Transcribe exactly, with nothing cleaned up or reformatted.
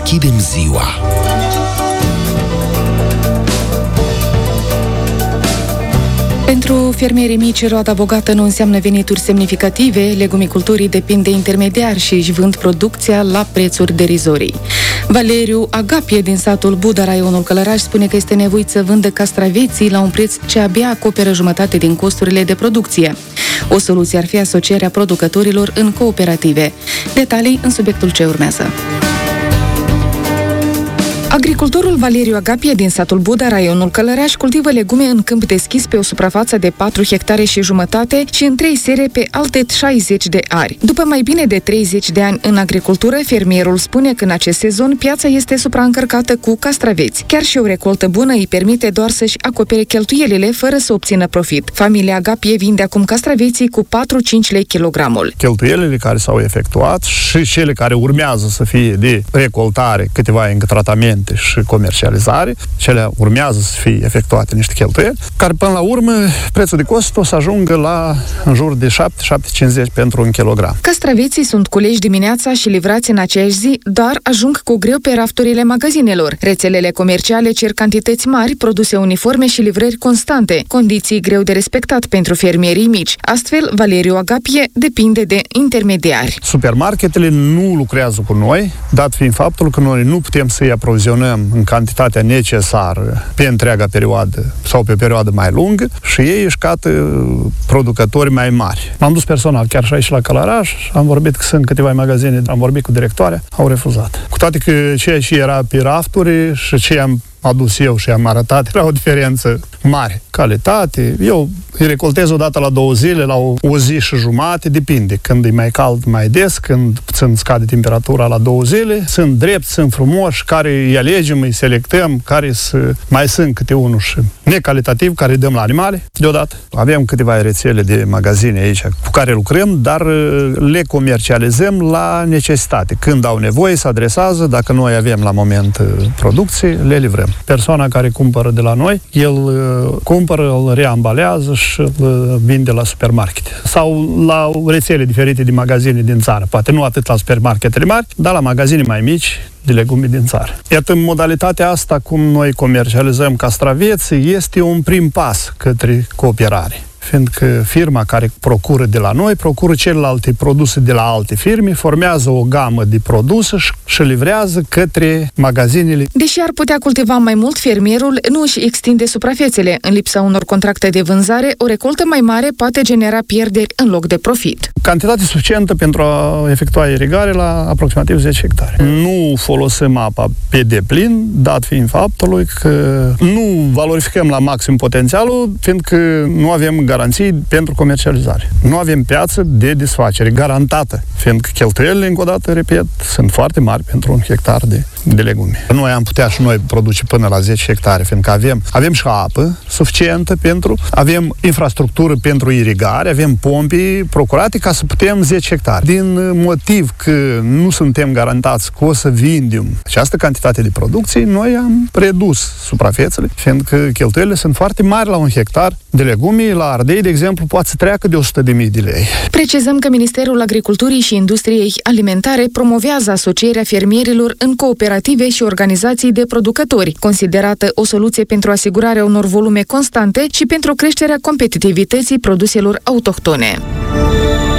deschidem ziua. Pentru fermierii mici, roada bogată nu înseamnă venituri semnificative. Legumicultorii depind de intermediari și își vând producția la prețuri derizorii. Valeriu Agapie din satul Buda, raionul Călăraș, spune că este nevoit să vândă castraveții la un preț ce abia acoperă jumătate din costurile de producție. O soluție ar fi asocierea producătorilor în cooperative. Detalii în subiectul ce urmează. Agricultorul Valeriu Agapie din satul Buda, raionul Călăraș, cultivă legume în câmp deschis pe o suprafață de patru hectare și jumătate și în trei sere pe alte șaizeci de ari. După mai bine de treizeci de ani în agricultură, fermierul spune că în acest sezon piața este supraîncărcată cu castraveți. Chiar și o recoltă bună îi permite doar să-și acopere cheltuielile fără să obțină profit. Familia Agapie vinde acum castraveții cu patru-cinci lei kilogramul. Cheltuielile care s-au efectuat și cele care urmează să fie de recoltare, câteva încă tratamente și comercializare, cele urmează să fie efectuate niște cheltuieli, care până la urmă prețul de cost o să ajungă la în jur de șapte șapte cincizeci pentru un kilogram. Castraveții sunt culeși dimineața și livrați în aceeași zi, dar ajung cu greu pe rafturile magazinelor. Rețelele comerciale cer cantități mari, produse uniforme și livrări constante, condiții greu de respectat pentru fermierii mici. Astfel, Valeriu Agapie depinde de intermediari. Supermarketele nu lucrează cu noi, dat fiind faptul că noi nu putem să-i aprovizionăm în cantitatea necesară pe întreaga perioadă sau pe o perioadă mai lungă și ei își cată producători mai mari. M-am dus personal chiar și aici la Călăraș, am vorbit că sunt câteva magazine, am vorbit cu directoarea, au refuzat. Cu toate că ceea ce era pe rafturi și ce am adus eu și am arătat, era o diferență mare. Calitate, eu îi recoltez o dată la două zile, la o, o zi și jumate, depinde. Când e mai cald, mai des, când puțin scade temperatura la două zile, sunt drepți, sunt frumoși, care îi alegem, îi selectăm, care să, mai sunt câte unul și necalitativ, care îi dăm la animale, deodată. Avem câteva rețele de magazine aici cu care lucrăm, dar le comercializăm la necesitate. Când au nevoie, se adresează, dacă noi avem la moment producție, le livrăm. Persoana care cumpără de la noi, el uh, cumpără, îl reambalează și îl vinde la supermarket. Sau la rețele diferite de magazine din țară. Poate nu atât la supermarketele mari, dar la magazine mai mici de legume din țară. Iată, în modalitatea asta, cum noi comercializăm castraveții, este un prim pas către cooperare. Fiindcă firma care procură de la noi, procură celelalte produse de la alte firme, formează o gamă de produse și, și livrează către magazinele. Deși ar putea cultiva mai mult, fermierul nu își extinde suprafețele. În lipsa unor contracte de vânzare, o recoltă mai mare poate genera pierderi în loc de profit. Cantitate suficientă pentru a efectua irigare la aproximativ zece hectare. Nu folosim apa pe deplin, dat fiind faptului că nu valorificăm la maxim potențialul, fiindcă nu avem garanții pentru comercializare. Nu avem piață de desfacere garantată, fiindcă cheltuielile, încă o dată, repet, sunt foarte mari pentru un hectar de, de legume. Noi am putea și noi produce până la zece hectare, fiindcă avem, avem și apă suficientă pentru, avem infrastructură pentru irigare, avem pompi procurate ca să putem zece hectare. Din motiv că nu suntem garantați că o să vindem această cantitate de producție, noi am redus suprafețele, fiindcă cheltuielile sunt foarte mari la un hectar de legume. La ardei, de exemplu, poate să treacă de o sută de mii de lei. Precizăm că Ministerul Agriculturii și Industriei Alimentare promovează asocierea fermierilor în cooperative și organizații de producători, considerată o soluție pentru asigurarea unor volume constante și pentru creșterea competitivității produselor autohtone.